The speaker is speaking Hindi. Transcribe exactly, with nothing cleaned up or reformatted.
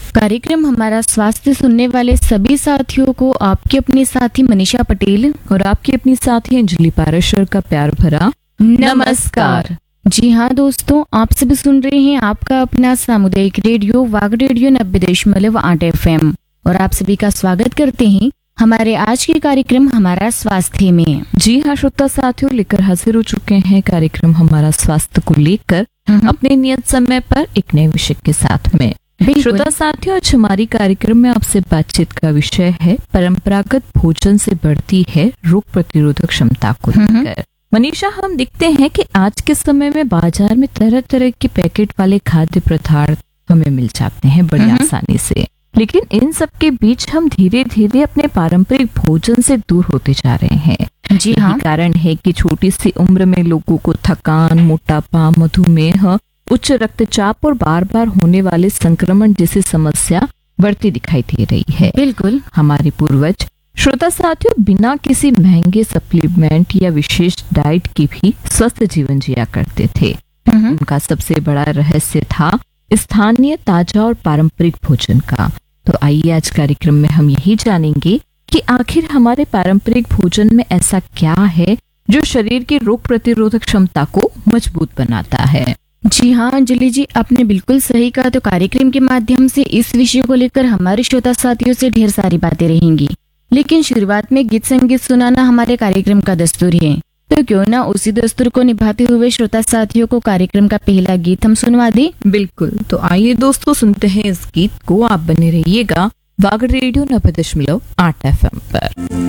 कार्यक्रम हमारा स्वास्थ्य सुनने वाले सभी साथियों को आपकी अपनी साथी मनीषा पटेल और आपकी अपनी साथी अंजलि पाराशर का प्यार भरा नमस्कार। जी हाँ दोस्तों, आप सभी सुन रहे हैं आपका अपना सामुदायिक रेडियो वाग रेडियो नब्बे दशमलव आठ एफ एम और आप सभी का स्वागत करते हैं हमारे आज के कार्यक्रम हमारा स्वास्थ्य में। जी हाँ श्रोता साथियों, लेकर हाजिर हो चुके हैं कार्यक्रम हमारा स्वास्थ्य को लेकर अपने नियत समय पर एक नए विषय के साथ में। श्रोता साथियों, आज हमारी कार्यक्रम में आपसे बातचीत का विषय है परंपरागत भोजन से बढ़ती है रोग प्रतिरोधक क्षमता को लेकर। मनीषा, हम देखते हैं कि आज के समय में बाजार में तरह तरह के पैकेट वाले खाद्य पदार्थ हमें मिल जाते हैं बड़ी आसानी से, लेकिन इन सब के बीच हम धीरे धीरे अपने पारंपरिक भोजन से दूर होते जा रहे हैं। जी हाँ, कारण है कि छोटी सी उम्र में लोगों को थकान, मोटापा, मधुमेह, उच्च रक्तचाप और बार बार होने वाले संक्रमण जैसी समस्या बढ़ती दिखाई दे रही है। बिल्कुल, हमारे पूर्वज श्रोता साथियों बिना किसी महंगे सप्लीमेंट या विशेष डाइट की भी स्वस्थ जीवन जिया करते थे। उनका सबसे बड़ा रहस्य था स्थानीय, ताजा और पारंपरिक भोजन का। तो आइए आज कार्यक्रम में हम यही जानेंगे कि आखिर हमारे पारंपरिक भोजन में ऐसा क्या है जो शरीर की रोग प्रतिरोधक क्षमता को मजबूत बनाता है। जी हाँ अंजलि जी, आपने बिल्कुल सही कहा। तो कार्यक्रम के माध्यम से इस विषय को लेकर हमारे श्रोता साथियों से ढेर सारी बातें रहेंगी, लेकिन शुरुआत में गीत संगीत सुनाना हमारे कार्यक्रम का दस्तूर है, तो क्यों ना उसी दस्तूर को निभाते हुए श्रोता साथियों को कार्यक्रम का पहला गीत हम सुनवा दें। बिल्कुल, तो आइए दोस्तों सुनते हैं इस गीत को। आप बने रहिएगा वाग रेडियो नब्बे दशमलव आठ एफ एम पर।